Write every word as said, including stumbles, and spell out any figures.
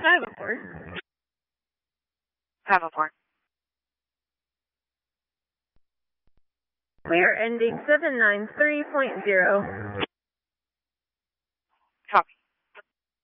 five oh four. five oh four. We are ending seven nine three point zero.